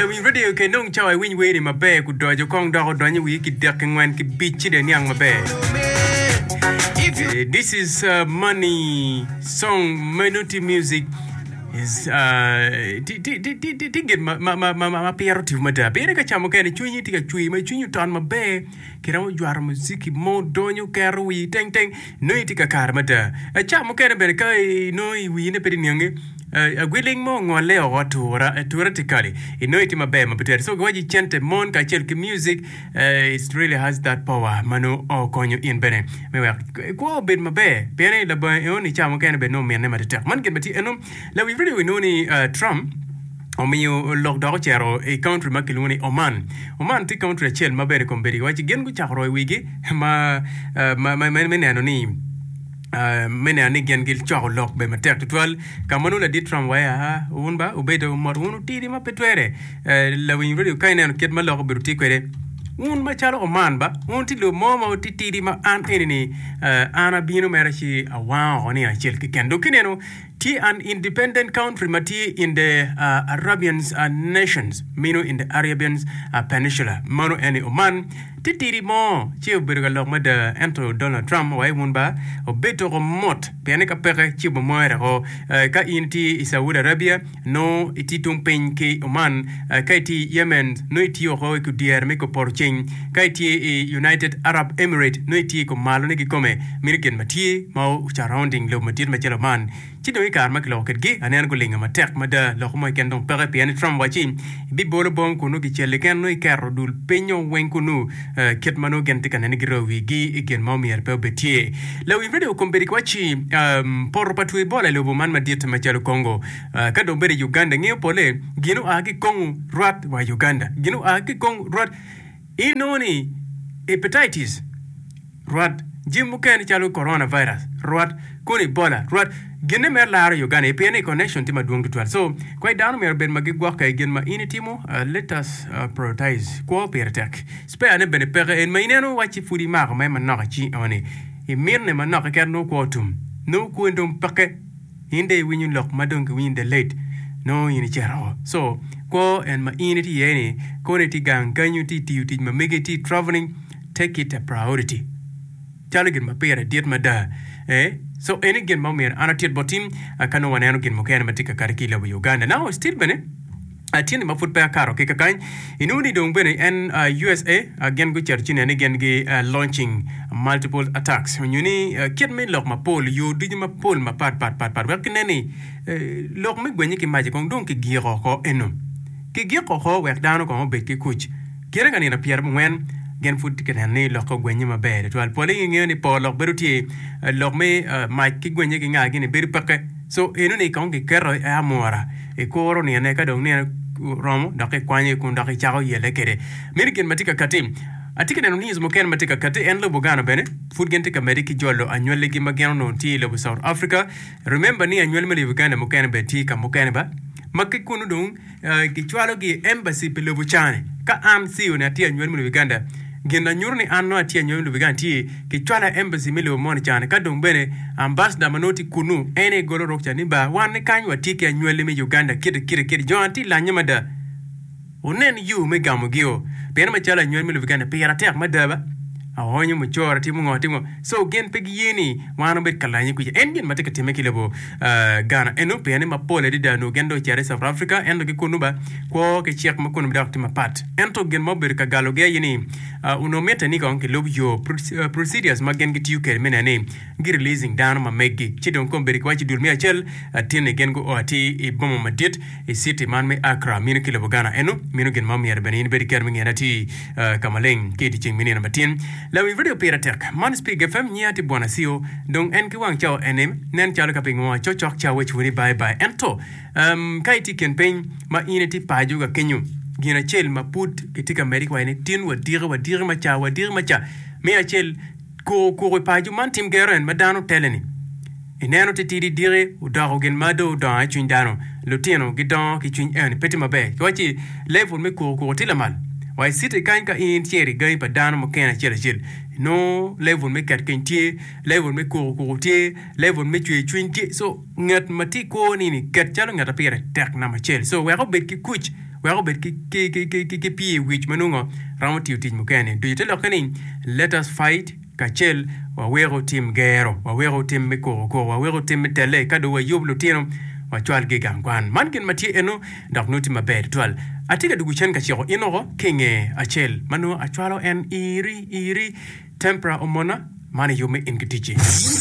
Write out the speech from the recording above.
le win radio ke nong chaw win we ni mabe ku do jo kong do do ni wi ki dek ngwan ki bichi de nyang mabe. This is money song Menuti music is get ma peyorative mada bere ka chamo kene chunyi tika chui ma chunyi tan mabe kira juar muziki mo donyo karwi teng teng no tika kar mada chamo kene bere kai no wi ne pedi nyange a willing mo ngole o tura tikali no itima be ma beter so gwaji chente mon ka chel ki music it really has that power mano o konyo in bene me wa ko ben mabe bene la ba oni chamo kene be no men ne mata man gen beti enom la we really we know ni Trump omiyo lockdown chero e country makiluni Oman ti country chel mabere komberi wachi gen gu chakro wigi ma menano ni mene ani gen gil chaw lock be matek tutwal kamanu la dit Trump waya unba ubedo mor unu tiri ma petwere la we really kainen ket ma lock biruti kwere un ma chalo Oman ba un ti lo momo ti tiri ma an enini ana bino merachi awa oni a chel kendo kineno T an independent country mati in the Arabian nations mino in the Arabian peninsula mano any Oman titiri mo chi berga lok mada ento Donald Trump wai munba obeto mot piane ka pere chi bo moera ho ka inti Saudi Arabia no ititung pen ke Oman ka ti Yemen no iti ho ku dier me ko porching ka ti United Arab Emirates no iti ko malo ne ki come mirgen mati mau surrounding lo matir ma chelo man chido ikar maklo ketgi anen ko linga matek mada lo mo ken don pere piane Trump wachi bi bolo bon ko no ki chele ken no ikar dul penyo wen ko no ket mano gen tika nene giro wigi igen mau mier pe betie la wi video komberi kwachi por patui bola lo man madit ma chalo Congo ka do bere Uganda ngi pole gino agi kong rat wa Uganda gino agi kong rat inoni hepatitis rat jimu ken chalo coronavirus rat koni bola rat gene mer la Uganda e pene connection tima duong tutwal so quite down mer ben magi gwa ka gen ma initimo let us prioritize ko pertek spare ne ben pere en maineno wachi fudi ma ma na chi oni e mirne ma na ka no ko tum no ko ndom pake inde winyu lok madong win the late no ini chero so ko en ma initi yeni ko ne ti gang ganyu ti ma megeti traveling take it a priority chalagin ma pere diet ma da so any gen momir anatit botin kano wanano gen mokene matika karikila wa Uganda now still bene atini mafut pa karo ke kakan inuni dong bene en USA again go churchine ne gen ge launching multiple attacks nyuni kit me lok ma pol yo di ma pol ma pat wakneni lok me gwenye ki maji kong dong ki giro ko eno ki giro ko wek dano ko be ki kuch kire ngani na pierre mwen gen food ke ne lo ko gwenye ma bere to al pole ngi ni polo beruti lo me ma ki gwenye ki nga gini beru pake so eno ni kong ki kero amora e koro ni ne ka dong ni romo da ke kwanye kun da ke chao yele kere mirgen matika katim atika no ni mo ken matika kate en lo bogano bene food gen tika mediki jollo anywele gi mageno no ti lo South Africa remember ni anywele me Uganda mo ken beti ka mo ken ba makki kunu dong ki chwalo gi embassy pe lo buchane ka am si una ti anywele me Uganda genda nyurni anno atia nyoyndo biganti ki chwala embassy milo moni chane kadong bene ambassador manoti kunu ene golo rokcha nimba wan kanyu atike anywele me Uganda kid jonti la nyamada onen yu me gamugio pena machala anywele me Uganda pera tek madaba awonyo muchora timu ngotingo so gen pegi yeni wano bet kalanyi kuje engin matika temeki lebo Ghana eno pene mapole dida no gendo chere South Africa endo ki kunuba kwa ke chiak makunu bidakti mapat ento gen mobir ka galo ge yeni unometa nika onke lobu yo procedures magen giti yuke mena ne gi releasing down ma megi chidon komberi kwa chidulmi achel tine gen go ati ibomo madit city man me Accra minu ki lebo Ghana eno minu gen mami yarbenin bedi kermingi enati kamaleng kiti ching mini na matin la wi video pera tek man speak fm nyati bwana sio dong en ki wang chao enem nen chalo ka pingwa chochok cha wech wuri bye ento kaiti campaign ma initi paju ga kenyu gina chel ma put kitika America wa ne tin wa dire ma cha me a chel ko paju man tim geren madano teleni ineno te tidi dire udaro gen mado da chun dano lutino gidon ki chun en peti mabe wachi level me ko tilamal why city kanka in tieri gai pa dano mo kena chel no level me kat kentie level me ko tie level me chwe so ngat mati ko ni kat chalo ngata pere tek na ma chel so we go bet ki kuch wego bet ki pie wich manungo ramo tiu tij mukene do yitelo kani let us fight kachel wa wego tim gero wa wego tim miko wa wego tim tele kado wa yoblo tino wa chwal gi gangwan mankin mati eno dak noti maber twal atika dugu chen kachiro inogo kinge achel manu achwalo en iri tempera omona mane yume in kitiji